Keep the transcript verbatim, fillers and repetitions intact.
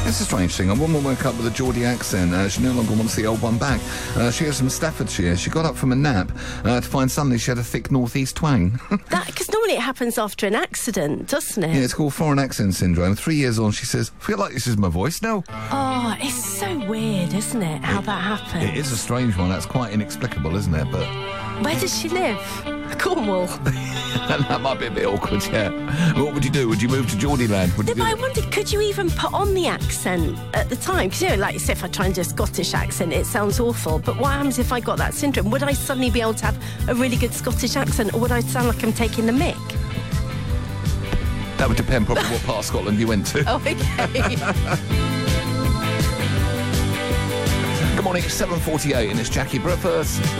It's a strange thing. A woman woke up with a Geordie accent. Uh, she no longer wants the old one back. Uh, she is from Staffordshire. She got up from a nap uh, to find suddenly she had a thick northeast twang. That because normally it happens after an accident, doesn't it? Yeah, it's called foreign accent syndrome. Three years on, she says, I feel like this is my voice now. Oh, it's so weird, isn't it, how it, that happens? It is a strange one. That's quite inexplicable, isn't it? But where does she live? Cornwall. That might be a bit awkward, yeah. What would you do? Would you move to Geordie land? Would No, you but do I it? wondered, could you even put on the accent at the time? Because, you know, like you say, if I try and do a Scottish accent, it sounds awful. But what happens if I got that syndrome? Would I suddenly be able to have a really good Scottish accent, or would I sound like I'm taking the mick? That would depend probably what part of Scotland you went to. Oh, okay. Good morning, it's seven forty-eight and it's Jackie Breakfast.